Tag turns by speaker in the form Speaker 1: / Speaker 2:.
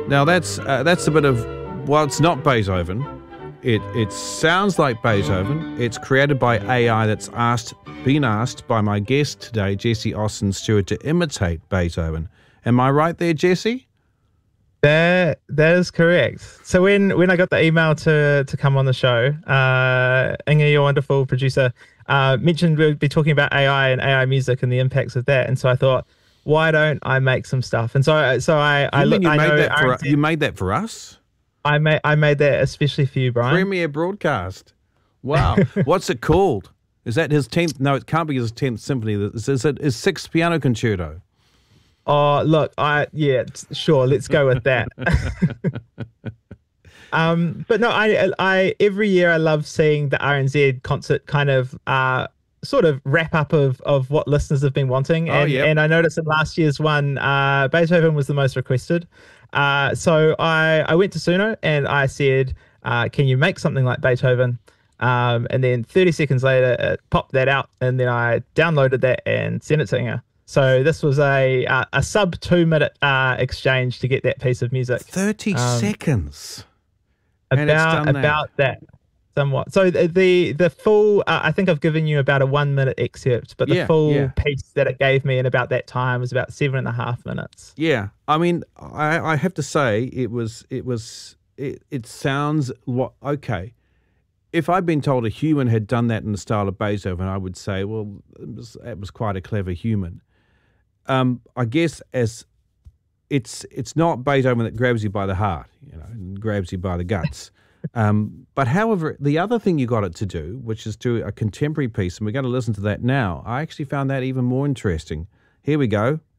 Speaker 1: Now that's a bit of, well, it's not Beethoven. It sounds like Beethoven. It's created by AI that's been asked by my guest today, Jesse Austin Stewart, to imitate Beethoven. Am I right there, Jesse?
Speaker 2: That is correct. So when I got the email to come on the show, Inga, your wonderful producer, mentioned we'd be talking about AI and AI music and the impacts of that. And so I thought, why don't I make some stuff? And so
Speaker 1: you made that for us?
Speaker 2: I made that especially for you, Brian.
Speaker 1: Premier broadcast. Wow. What's it called? Is that his 10th? No, it can't be his 10th symphony. Is it his 6th piano concerto?
Speaker 2: Oh, look, sure, let's go with that. But no, I every year I love seeing the RNZ concert kind of sort of wrap up of what listeners have been wanting. And I noticed in last year's one, Beethoven was the most requested. So I went to Suno and I said, can you make something like Beethoven? And then 30 seconds later, it popped that out, and then I downloaded that and sent it to Inga. So this was a sub 2-minute exchange to get that piece of music.
Speaker 1: 30 seconds.
Speaker 2: About that. Somewhat. So the full, I think I've given you about a 1-minute excerpt, but the full piece that it gave me in about that time was about 7.5 minutes.
Speaker 1: Yeah, I mean, I have to say it sounds okay. If I'd been told a human had done that in the style of Beethoven, I would say, well, it was quite a clever human. I guess as it's not Beethoven that grabs you by the heart, and grabs you by the guts. But however, the other thing you got it to do, which is do a contemporary piece, and we're going to listen to that now, I actually found that even more interesting. Here we go.